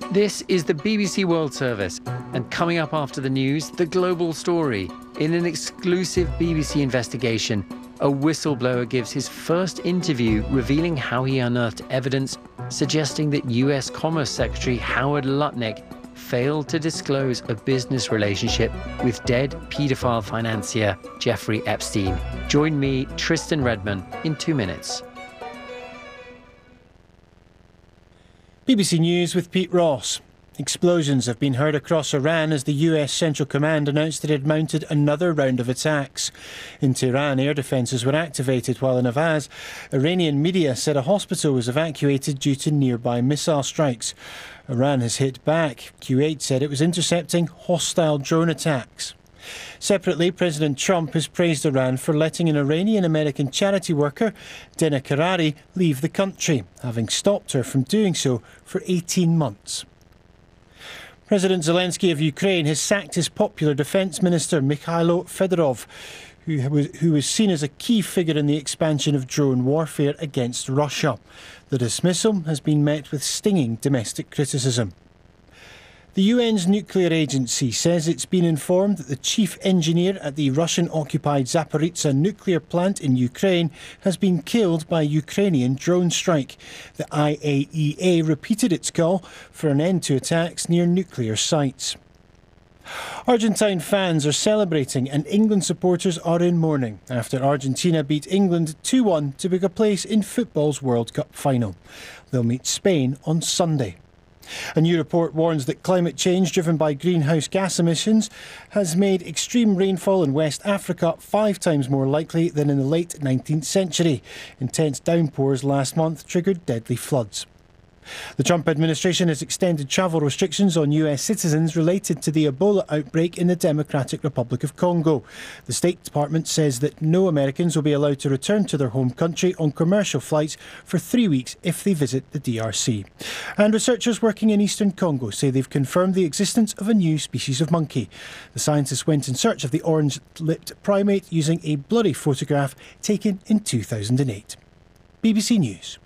This is the BBC World Service, and coming up after the news, the global story. In an exclusive BBC investigation, a whistleblower gives his first interview revealing how he unearthed evidence suggesting that US Commerce Secretary Howard Lutnick failed to disclose a business relationship with dead paedophile financier Jeffrey Epstein. Join me, Tristan Redman, in 2 minutes. BBC News with Pete Ross. Explosions have been heard across Iran as the US Central Command announced it had mounted another round of attacks. In Tehran, air defences were activated, while in Avaz, Iranian media said a hospital was evacuated due to nearby missile strikes. Iran has hit back. Kuwait said it was intercepting hostile drone attacks. Separately, President Trump has praised Iran for letting an Iranian-American charity worker, Dina Karari, leave the country, having stopped her from doing so for 18 months. President Zelensky of Ukraine has sacked his popular defence minister, Mikhailo Fedorov, who was seen as a key figure in the expansion of drone warfare against Russia. The dismissal has been met with stinging domestic criticism. The UN's nuclear agency says it's been informed that the chief engineer at the Russian-occupied Zaporizhzhia nuclear plant in Ukraine has been killed by a Ukrainian drone strike. The IAEA repeated its call for an end to attacks near nuclear sites. Argentine fans are celebrating and England supporters are in mourning after Argentina beat England 2-1 to book a place in football's World Cup final. They'll meet Spain on Sunday. A new report warns that climate change driven by greenhouse gas emissions has made extreme rainfall in West Africa 5 times more likely than in the late 19th century. Intense downpours last month triggered deadly floods. The Trump administration has extended travel restrictions on US citizens related to the Ebola outbreak in the Democratic Republic of Congo. The State Department says that no Americans will be allowed to return to their home country on commercial flights for 3 weeks if they visit the DRC. And researchers working in eastern Congo say they've confirmed the existence of a new species of monkey. The scientists went in search of the orange-lipped primate using a blurry photograph taken in 2008. BBC News.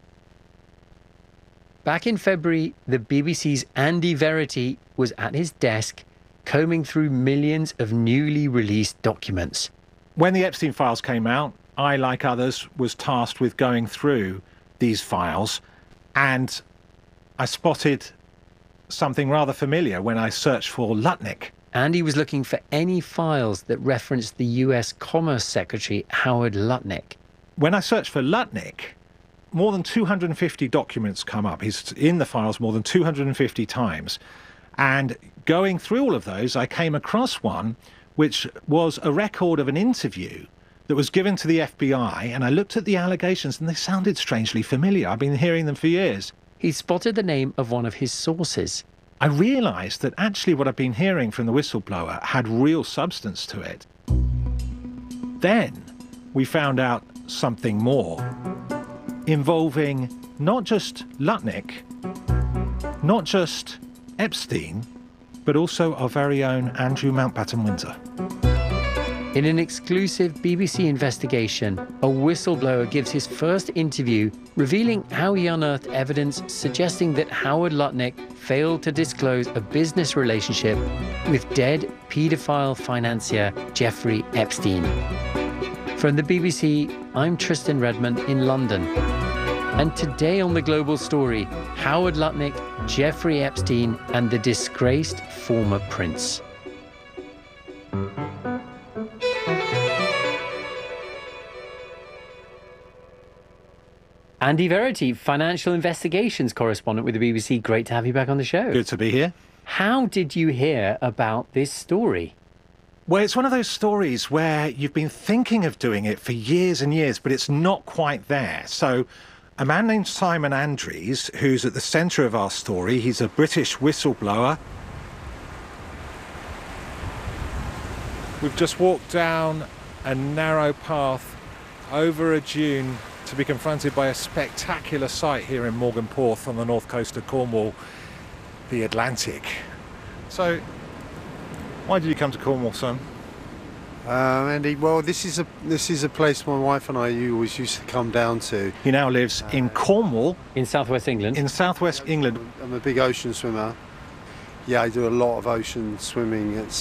Back in February, the BBC's Andy Verity was at his desk combing through millions of newly released documents. When the Epstein files came out, I, like others, was tasked with going through these files, and I spotted something rather familiar when I searched for Lutnick. Andy was looking for any files that referenced the US Commerce Secretary Howard Lutnick. When I searched for Lutnick, more than 250 documents come up. He's in the files more than 250 times. And going through all of those, I came across one which was a record of an interview that was given to the FBI, and I looked at the allegations and they sounded strangely familiar. I've been hearing them for years. He spotted the name of one of his sources. I realised that actually what I've been hearing from the whistleblower had real substance to it. Then we found out something more, involving not just Lutnick, not just Epstein, but also our very own Andrew Mountbatten-Winter. In an exclusive BBC investigation, a whistleblower gives his first interview revealing how he unearthed evidence suggesting that Howard Lutnick failed to disclose a business relationship with dead paedophile financier Jeffrey Epstein. From the BBC, I'm Tristan Redman in London. And today on The Global Story, Howard Lutnick, Jeffrey Epstein, and the disgraced former prince. Andy Verity, financial investigations correspondent with the BBC. Great to have you back on the show. Good to be here. How did you hear about this story? Well, it's one of those stories where you've been thinking of doing it for years and years, but it's not quite there. So a man named Simon Andrews, who's at the centre of our story, he's a British whistleblower. We've just walked down a narrow path over a dune to be confronted by a spectacular sight here in Morgan Porth on the north coast of Cornwall, the Atlantic. So, why did you come to Cornwall, son? Andy, well, this is a place my wife and I always used to come down to. He now lives in Cornwall. In southwest England? In southwest England. I'm a big ocean swimmer. Yeah, I do a lot of ocean swimming. It's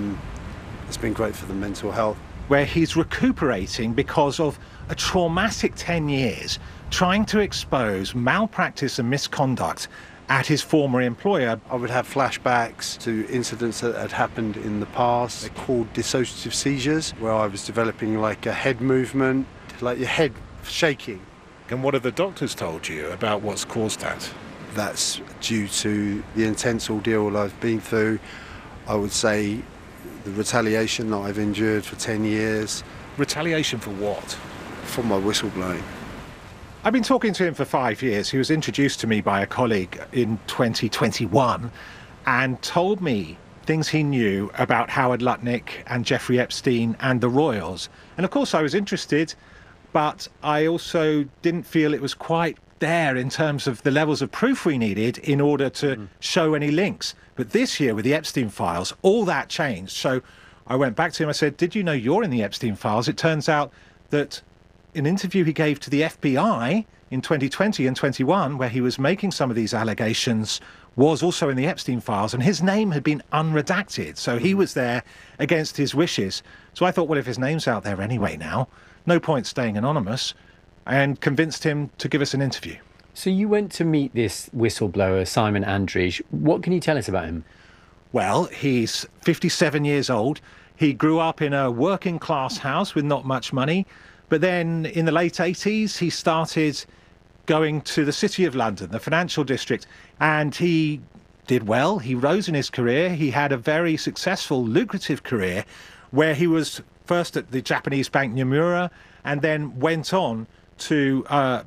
been great for the mental health. Where he's recuperating because of a traumatic 10 years trying to expose malpractice and misconduct at his former employer. I would have flashbacks to incidents that had happened in the past. They're called dissociative seizures, where I was developing like a head movement, like your head shaking. And what have the doctors told you about what's caused that? That's due to the intense ordeal I've been through. I would say the retaliation that I've endured for 10 years. Retaliation for what? For my whistleblowing. I've been talking to him for 5 years. He was introduced to me by a colleague in 2021 and told me things he knew about Howard Lutnick and Jeffrey Epstein and the Royals. And of course I was interested, but I also didn't feel it was quite there in terms of the levels of proof we needed in order to show any links. But this year with the Epstein files, all that changed. So I went back to him, I said, did you know you're in the Epstein files? It turns out that an interview he gave to the FBI in 2020 and 21, where he was making some of these allegations, was also in the Epstein files, and his name had been unredacted. So he was there against his wishes. So I thought, well, if his name's out there anyway now, no point staying anonymous, and convinced him to give us an interview. So you went to meet this whistleblower, Simon Andridge. What can you tell us about him? Well, he's 57 years old. He grew up in a working class house with not much money. But then in the late 80s, he started going to the City of London, the financial district, and he did well. He rose in his career. He had a very successful, lucrative career where he was first at the Japanese bank Nomura and then went on to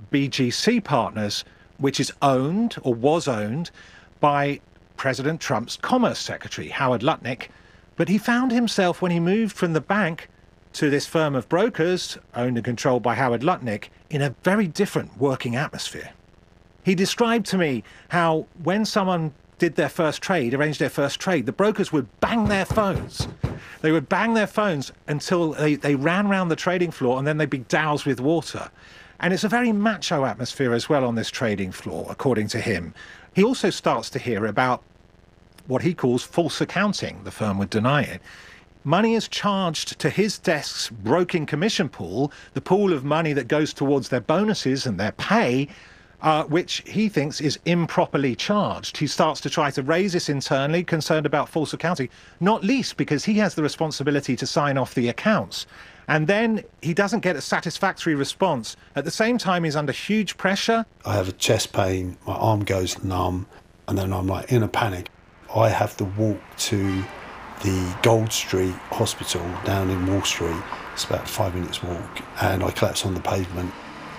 BGC Partners, which is owned or was owned by President Trump's Commerce Secretary, Howard Lutnick. But he found himself, when he moved from the bank to this firm of brokers, owned and controlled by Howard Lutnick, in a very different working atmosphere. He described to me how when someone did their first trade, arranged their first trade, the brokers would bang their phones. They would bang their phones until they ran around the trading floor, and then they'd be doused with water. And it's a very macho atmosphere as well on this trading floor, according to him. He also starts to hear about what he calls false accounting. The firm would deny it. Money is charged to his desk's broking commission pool, the pool of money that goes towards their bonuses and their pay, which he thinks is improperly charged. He starts to try to raise this internally, concerned about false accounting, not least because he has the responsibility to sign off the accounts. And then he doesn't get a satisfactory response. At the same time, he's under huge pressure. I have a chest pain, my arm goes numb, and then I'm like in a panic. I have to walk to the Gold Street Hospital down in Wall Street. It's about a 5 minutes walk, and I collapse on the pavement.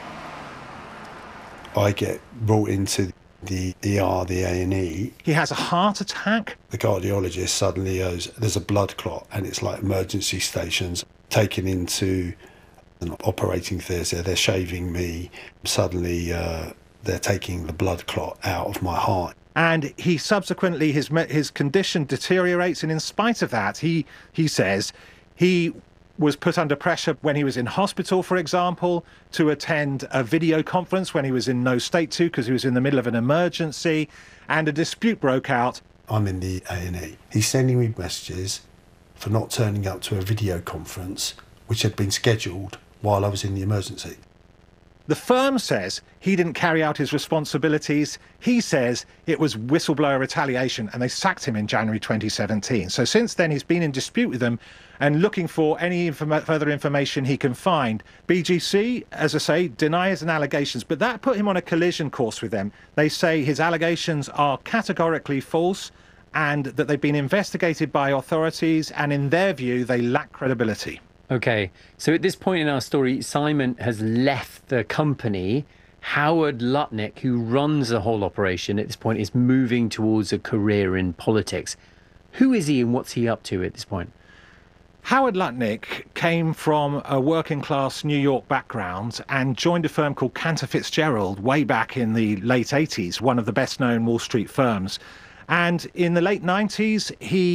I get brought into the ER, the A&E. He has a heart attack. The cardiologist suddenly goes, there's a blood clot, and it's like emergency stations. Taken into an operating theatre, they're shaving me. Suddenly they're taking the blood clot out of my heart. And he subsequently, his condition deteriorates, and in spite of that, he says he was put under pressure when he was in hospital, for example, to attend a video conference when he was in no state to, because he was in the middle of an emergency, and a dispute broke out. I'm in the A&E. He's sending me messages for not turning up to a video conference which had been scheduled while I was in the emergency. The firm says he didn't carry out his responsibilities. He says it was whistleblower retaliation, and they sacked him in January 2017. So since then, he's been in dispute with them and looking for any further information he can find. BGC, as I say, denies an allegations, but that put him on a collision course with them. They say his allegations are categorically false and that they've been investigated by authorities, and in their view, they lack credibility. Okay, so at this point in our story, Simon has left the company. Howard Lutnick, who runs the whole operation at this point, is moving towards a career in politics. Who is he and what's he up to at this point? Howard Lutnick came from a working-class New York background and joined a firm called Cantor Fitzgerald way back in the late 80s, one of the best-known Wall Street firms. And in the late 90s, he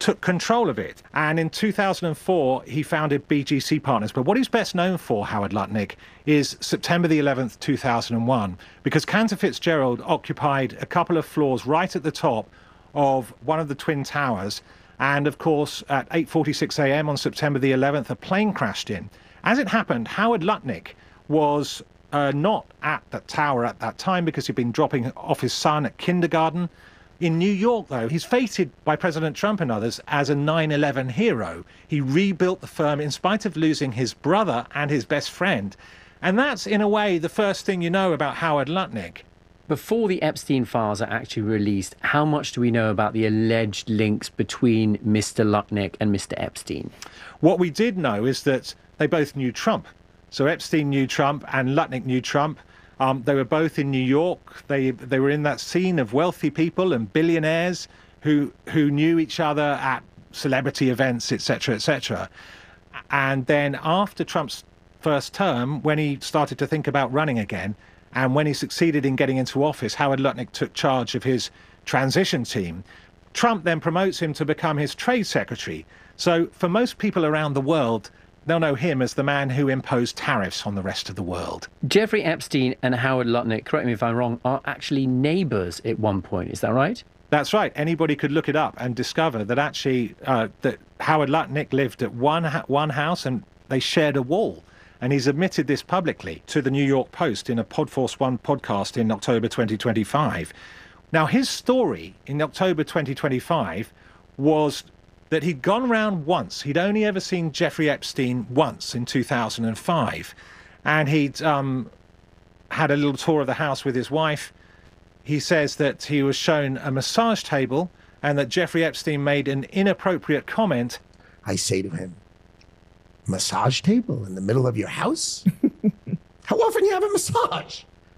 took control of it. And in 2004, he founded BGC Partners. But what he's best known for, Howard Lutnick, is September the 11th, 2001, because Cantor Fitzgerald occupied a couple of floors right at the top of one of the Twin Towers. And, of course, at 8:46 a.m. on September the 11th, a plane crashed in. As it happened, Howard Lutnick was not at that tower at that time because he'd been dropping off his son at kindergarten. In New York, though, he's feted by President Trump and others as a 9/11 hero. He rebuilt the firm in spite of losing his brother and his best friend. And that's, in a way, the first thing you know about Howard Lutnick. Before the Epstein files are actually released, how much do we know about the alleged links between Mr. Lutnick and Mr. Epstein? What we did know is that they both knew Trump. So Epstein knew Trump and Lutnick knew Trump. They were both in New York. They were in that scene of wealthy people and billionaires who knew each other at celebrity events, etc., etc. And then after Trump's first term, when he started to think about running again, and when he succeeded in getting into office, Howard Lutnick took charge of his transition team. Trump then promotes him to become his trade secretary. So for most people around the world, they'll know him as the man who imposed tariffs on the rest of the world. Jeffrey Epstein and Howard Lutnick, correct me if I'm wrong, are actually neighbours at one point. Is that right? That's right. Anybody could look it up and discover that actually that Howard Lutnick lived at one house and they shared a wall. And he's admitted this publicly to the New York Post in a Podforce One podcast in October 2025. Now, his story in October 2025 was that he'd gone round once. He'd only ever seen Jeffrey Epstein once in 2005. And he'd had a little tour of the house with his wife. He says that he was shown a massage table and that Jeffrey Epstein made an inappropriate comment. I say to him, massage table in the middle of your house? How often you have a massage?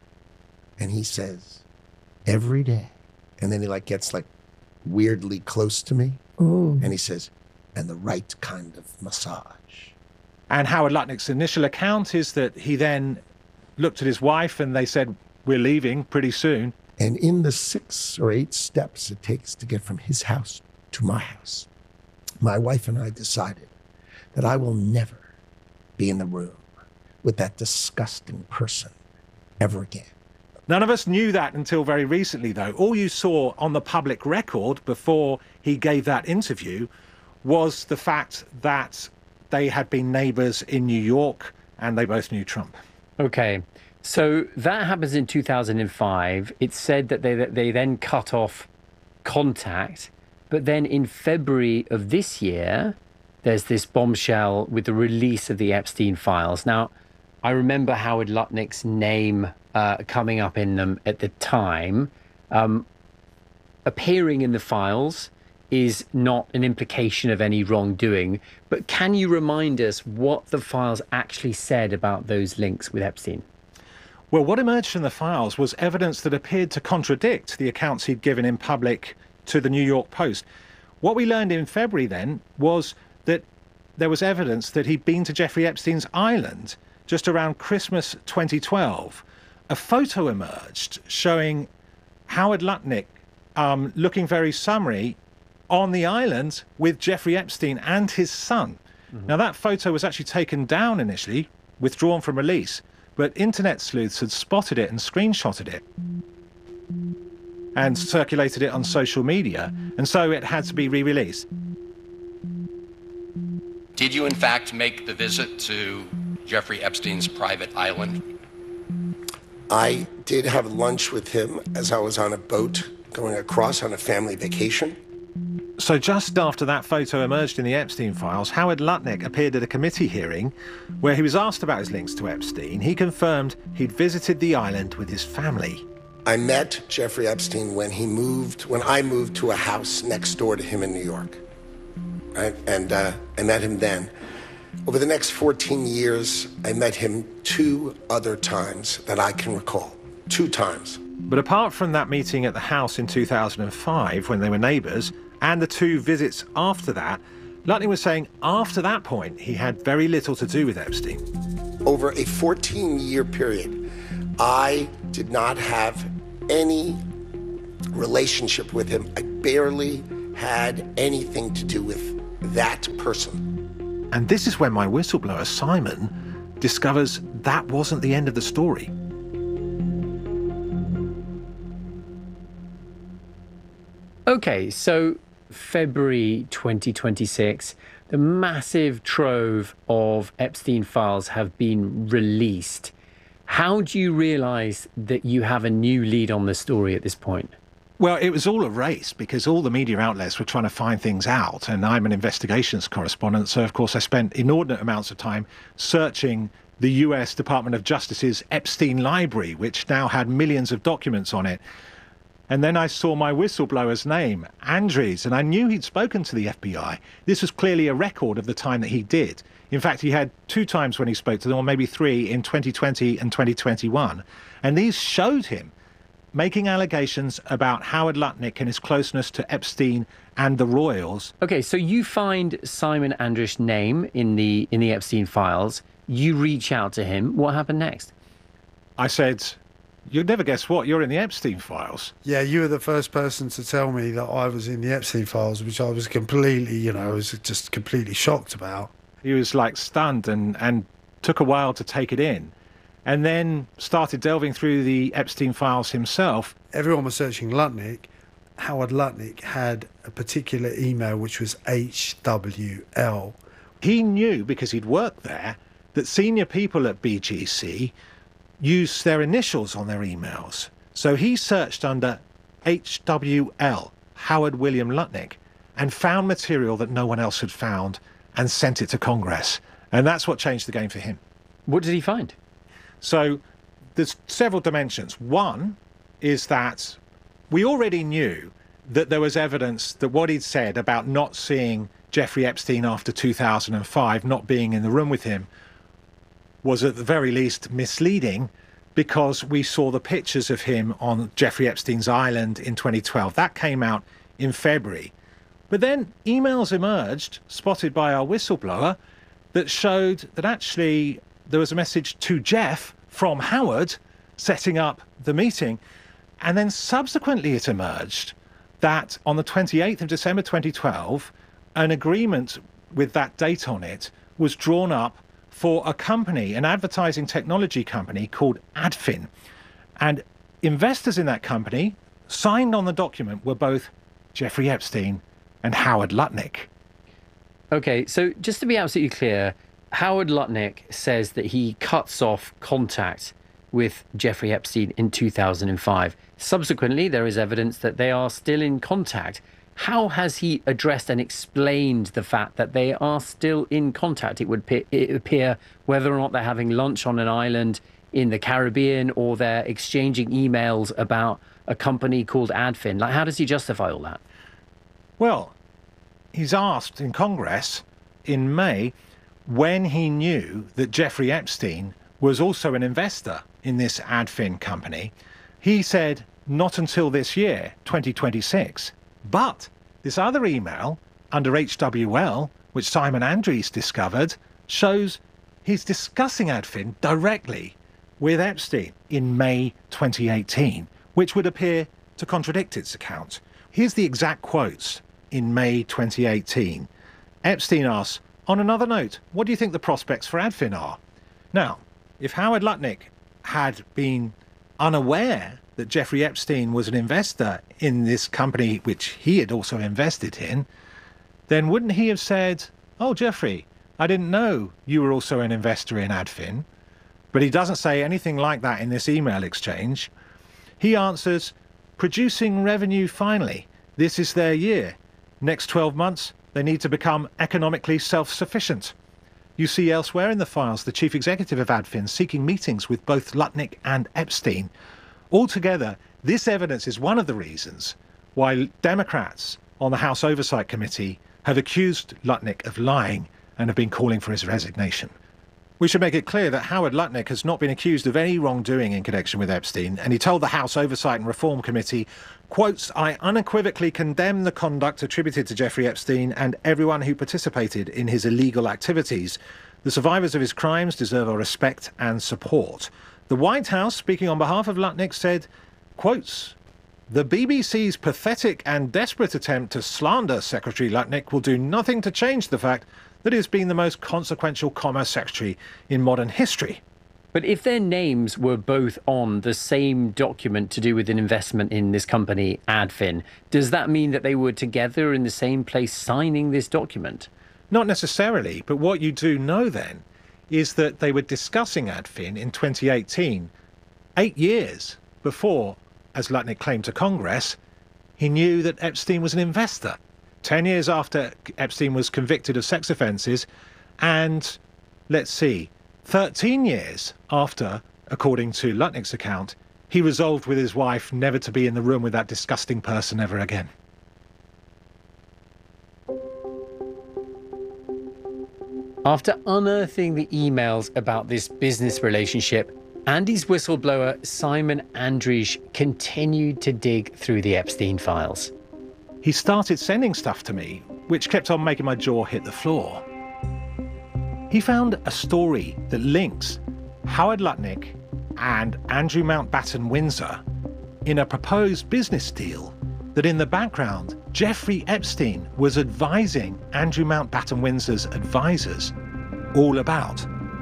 And he says, every day. And then he gets weirdly close to me. Ooh. And he says, and the right kind of massage. And Howard Lutnick's initial account is that he then looked at his wife and they said, we're leaving pretty soon. And in the 6 or 8 steps it takes to get from his house to my house, my wife and I decided that I will never be in the room with that disgusting person ever again. None of us knew that until very recently, though. All you saw on the public record before he gave that interview was the fact that they had been neighbours in New York and they both knew Trump. Okay, so that happens in 2005. It's said that they then cut off contact, but then in February of this year, there's this bombshell with the release of the Epstein files. Now, I remember Howard Lutnick's name coming up in them at the time. Appearing in the files is not an implication of any wrongdoing, but can you remind us what the files actually said about those links with Epstein? Well, what emerged from the files was evidence that appeared to contradict the accounts he'd given in public to the New York Post. What we learned in February then was that there was evidence that he'd been to Jeffrey Epstein's island just around Christmas 2012. A photo emerged showing Howard Lutnick looking very summery on the island with Jeffrey Epstein and his son. Mm-hmm. Now, that photo was actually taken down initially, withdrawn from release, but internet sleuths had spotted it and screenshotted it and circulated it on social media, and so it had to be re-released. Did you, in fact, make the visit to Jeffrey Epstein's private island? I did have lunch with him as I was on a boat going across on a family vacation. So just after that photo emerged in the Epstein files, Howard Lutnick appeared at a committee hearing where he was asked about his links to Epstein. He confirmed he'd visited the island with his family. I met Jeffrey Epstein when I moved to a house next door to him in New York. Right? And I met him then. Over the next 14 years, I met him 2 other times that I can recall. 2 times. But apart from that meeting at the house in 2005, when they were neighbours, and the 2 visits after that, Lutnick was saying after that point, he had very little to do with Epstein. Over a 14-year period, I did not have any relationship with him. I barely had anything to do with that person. And this is when my whistleblower, Simon, discovers that wasn't the end of the story. Okay, so February 2026, the massive trove of Epstein files have been released. How do you realize that you have a new lead on the story at this point? Well, it was all a race because all the media outlets were trying to find things out, and I'm an investigations correspondent, so of course I spent inordinate amounts of time searching the US Department of Justice's Epstein library, which now had millions of documents on it. And then I saw my whistleblower's name, Andres, and I knew he'd spoken to the FBI. This was clearly a record of the time that he did. In fact, he had 2 times when he spoke to them, or maybe 3, in 2020 and 2021. And these showed him making allegations about Howard Lutnick and his closeness to Epstein and the royals. Okay, so you find Simon Andrisch's name in the Epstein files. You reach out to him. What happened next? I said, you'd never guess what, you're in the Epstein files. Yeah, you were the first person to tell me that I was in the Epstein files, which I was completely, I was just completely shocked about. He was like stunned and took a while to take it in, and then started delving through the Epstein files himself. Everyone was searching Lutnick. Howard Lutnick had a particular email which was HWL. He knew, because he'd worked there, that senior people at BGC use their initials on their emails. So he searched under HWL, Howard William Lutnick, and found material that no one else had found and sent it to Congress. And that's what changed the game for him. What did he find? So there's several dimensions. One is that we already knew that there was evidence that what he'd said about not seeing Jeffrey Epstein after 2005, not being in the room with him, was at the very least misleading, because we saw the pictures of him on Jeffrey Epstein's island in 2012. That came out in February. But then emails emerged, spotted by our whistleblower, that showed that actually there was a message to Jeff from Howard setting up the meeting. And then subsequently it emerged that on the 28th of December 2012, an agreement with that date on it was drawn up for a company, an advertising technology company called Adfin. And investors in that company signed on the document were both Jeffrey Epstein and Howard Lutnick. Okay, so just to be absolutely clear, Howard Lutnick says that he cuts off contact with Jeffrey Epstein in 2005. Subsequently, there is evidence that they are still in contact. How has he addressed and explained the fact that they are still in contact? It would appear whether or not they're having lunch on an island in the Caribbean or they're exchanging emails about a company called Adfin. Like, how does he justify all that? Well, he's asked in Congress in May when he knew that Jeffrey Epstein was also an investor in this Adfin company. He said, not until this year, 2026. But this other email under HWL, which Simon Andres discovered, shows he's discussing Adfin directly with Epstein in May 2018, which would appear to contradict its account. Here's the exact quotes in May 2018. Epstein asks, on another note, what do you think the prospects for Adfin are? Now, if Howard Lutnick had been unaware that Jeffrey Epstein was an investor in this company which he had also invested in, then wouldn't he have said, oh, Jeffrey, I didn't know you were also an investor in Adfin? But he doesn't say anything like that in this email exchange. He answers, producing revenue finally. This is their year. Next 12 months, they need to become economically self-sufficient. You see elsewhere in the files the chief executive of Adfin seeking meetings with both Lutnick and Epstein. Altogether, this evidence is one of the reasons why Democrats on the House Oversight Committee have accused Lutnick of lying and have been calling for his resignation. We should make it clear that Howard Lutnick has not been accused of any wrongdoing in connection with Epstein, and he told the House Oversight and Reform Committee, quotes, I unequivocally condemn the conduct attributed to Jeffrey Epstein and everyone who participated in his illegal activities. The survivors of his crimes deserve our respect and support. The White House, speaking on behalf of Lutnick, said, quotes, The BBC's pathetic and desperate attempt to slander Secretary Lutnick will do nothing to change the fact that he has been the most consequential Commerce Secretary in modern history. But if their names were both on the same document to do with an investment in this company, Adfin, does that mean that they were together in the same place signing this document? Not necessarily, but what you do know then is that they were discussing Adfin in 2018, 8 years before, as Lutnick claimed to Congress, he knew that Epstein was an investor. 10 years after Epstein was convicted of sex offences, and, let's see, 13 years after, according to Lutnick's account, he resolved with his wife never to be in the room with that disgusting person ever again. After unearthing the emails about this business relationship, Andy's whistleblower, Simon Andrisch, continued to dig through the Epstein files. He started sending stuff to me, which kept on making my jaw hit the floor. He found a story that links Howard Lutnick and Andrew Mountbatten Windsor in a proposed business deal that in the background, Jeffrey Epstein was advising Andrew Mountbatten Windsor's advisors all about.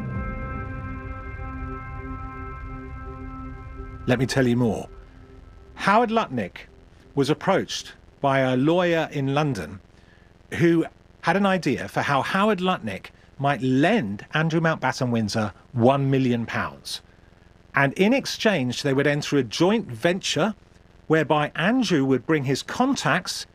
Let me tell you more. Howard Lutnick was approached by a lawyer in London who had an idea for how Howard Lutnick might lend Andrew Mountbatten Windsor £1 million. And in exchange, they would enter a joint venture whereby Andrew would bring his contacts,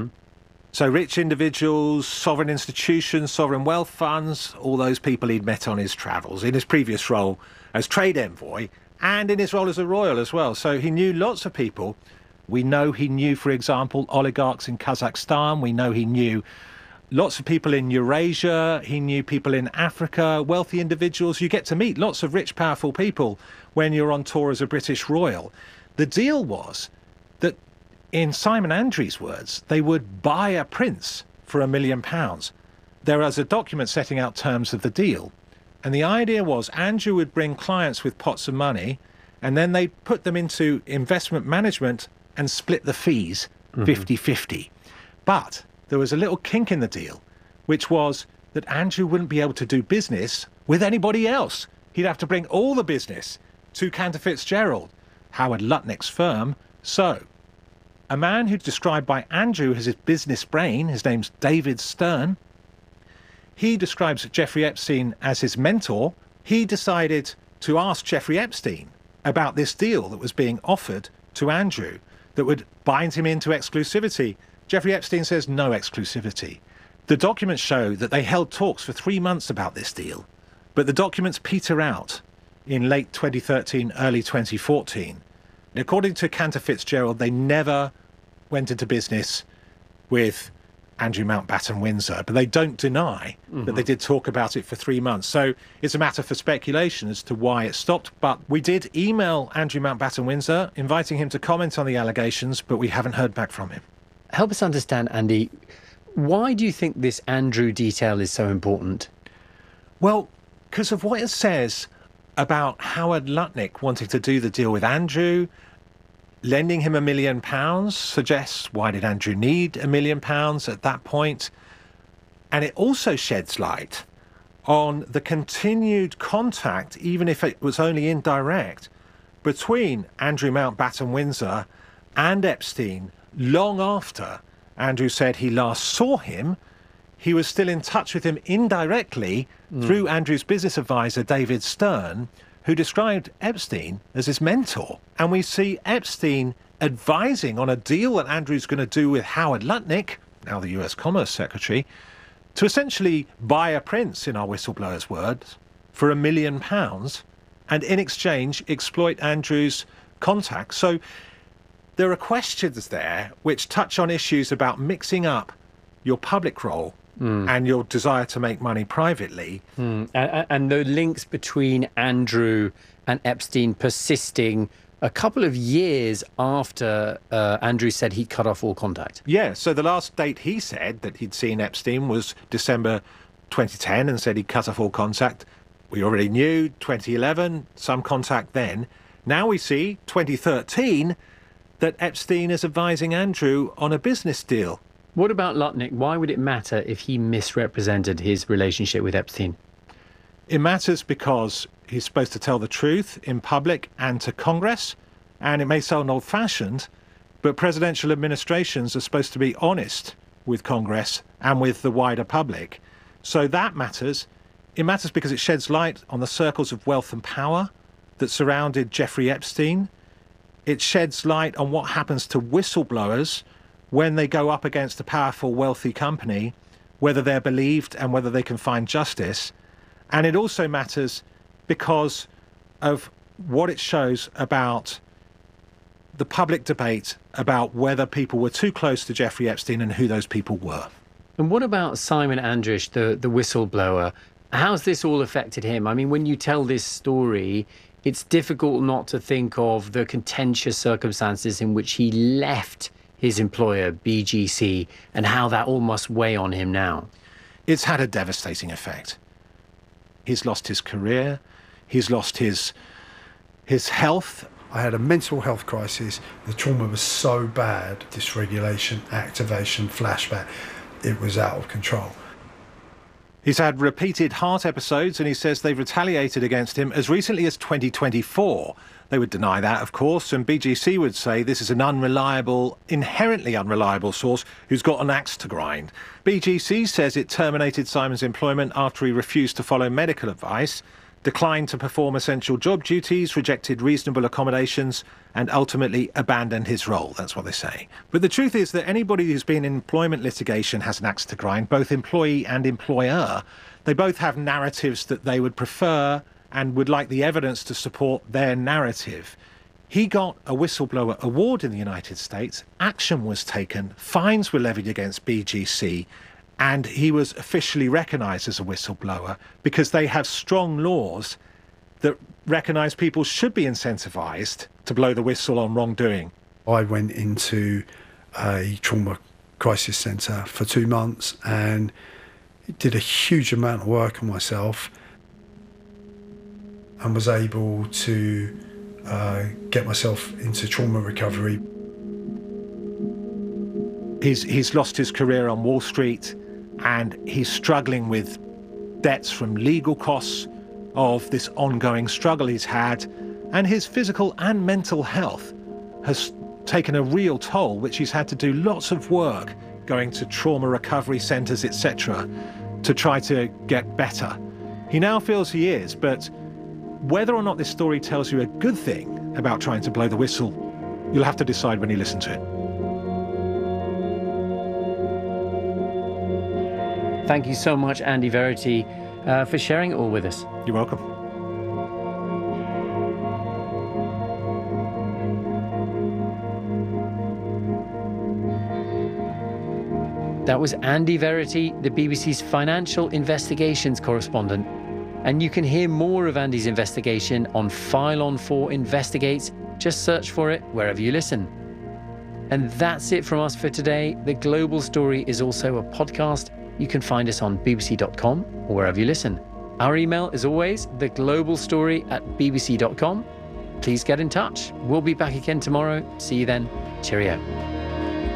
so rich individuals, sovereign institutions, sovereign wealth funds, all those people he'd met on his travels, in his previous role as trade envoy, and in his role as a royal as well. So he knew lots of people. We know he knew, for example, oligarchs in Kazakhstan. We know he knew lots of people in Eurasia. He knew people in Africa, wealthy individuals. You get to meet lots of rich, powerful people when you're on tour as a British royal. The deal was that, in Simon Andrisch's words, they would buy a prince for £1 million. There was a document setting out terms of the deal. And the idea was Andrew would bring clients with pots of money, and then they'd put them into investment management and split the fees 50-50. But there was a little kink in the deal, which was that Andrew wouldn't be able to do business with anybody else. He'd have to bring all the business to Cantor Fitzgerald, Howard Lutnick's firm. So, a man who's described by Andrew as his business brain, his name's David Stern, he describes Jeffrey Epstein as his mentor. He decided to ask Jeffrey Epstein about this deal that was being offered to Andrew that would bind him into exclusivity. Jeffrey Epstein says no exclusivity. The documents show that they held talks for 3 months about this deal, but the documents peter out in late 2013, early 2014. According to Cantor Fitzgerald, they never went into business with Andrew Mountbatten Windsor, but they don't deny that they did talk about it for 3 months. So it's a matter for speculation as to why it stopped. But we did email Andrew Mountbatten Windsor, inviting him to comment on the allegations, but we haven't heard back from him. Help us understand, Andy, why do you think this Andrew detail is so important? Well, because of what it says about Howard Lutnick wanting to do the deal with Andrew. Lending him £1 million suggests, why did Andrew need £1 million at that point? And it also sheds light on the continued contact, even if it was only indirect, between Andrew Mountbatten Windsor and Epstein long after Andrew said he last saw him. He was still in touch with him indirectly through Andrew's business advisor, David Stern, who described Epstein as his mentor. And we see Epstein advising on a deal that Andrew's going to do with Howard Lutnick, now the US Commerce Secretary, to essentially buy a prince, in our whistleblower's words, for £1 million, and in exchange exploit Andrew's contacts. So there are questions there which touch on issues about mixing up your public role and your desire to make money privately. And the links between Andrew and Epstein persisting a couple of years after Andrew said he cut off all contact. Yeah, so the last date he said that he'd seen Epstein was December 2010 and said he'd cut off all contact. We already knew 2011, some contact then. Now we see 2013, that Epstein is advising Andrew on a business deal. What about Lutnick? Why would it matter if he misrepresented his relationship with Epstein? It matters because he's supposed to tell the truth in public and to Congress, and it may sound old-fashioned, but presidential administrations are supposed to be honest with Congress and with the wider public. So that matters. It matters because it sheds light on the circles of wealth and power that surrounded Jeffrey Epstein. It sheds light on what happens to whistleblowers when they go up against a powerful, wealthy company, whether they're believed and whether they can find justice. And it also matters because of what it shows about the public debate about whether people were too close to Jeffrey Epstein and who those people were. And what about Simon Andrish, the whistleblower? How's this all affected him? I mean, when you tell this story, it's difficult not to think of the contentious circumstances in which he left his employer, BGC, and how that all must weigh on him now. It's had a devastating effect. He's lost his career, he's lost his health. I had a mental health crisis. The trauma was so bad, dysregulation, activation, flashback, it was out of control. He's had repeated heart episodes, and he says they've retaliated against him as recently as 2024. They would deny that, of course, and BGC would say this is an unreliable, inherently unreliable source who's got an axe to grind. BGC says it terminated Simon's employment after he refused to follow medical advice, declined to perform essential job duties, rejected reasonable accommodations, and ultimately abandoned his role. That's what they say. But the truth is that anybody who's been in employment litigation has an axe to grind, both employee and employer. They both have narratives that they would prefer and would like the evidence to support their narrative. He got a whistleblower award in the United States, action was taken, fines were levied against BGC, and he was officially recognised as a whistleblower because they have strong laws that recognise people should be incentivised to blow the whistle on wrongdoing. I went into a trauma crisis centre for 2 months and did a huge amount of work on myself and was able to get myself into trauma recovery. He's lost his career on Wall Street, and he's struggling with debts from legal costs of this ongoing struggle he's had, and his physical and mental health has taken a real toll, which he's had to do lots of work, going to trauma recovery centres, etc., to try to get better. He now feels he is, but whether or not this story tells you a good thing about trying to blow the whistle, you'll have to decide when you listen to it. Thank you so much, Andy Verity, for sharing it all with us. You're welcome. That was Andy Verity, the BBC's financial investigations correspondent. And you can hear more of Andy's investigation on File on 4 Investigates. Just search for it wherever you listen. And that's it from us for today. The Global Story is also a podcast. You can find us on bbc.com or wherever you listen. Our email is always theglobalstory@bbc.com. Please get in touch. We'll be back again tomorrow. See you then. Cheerio.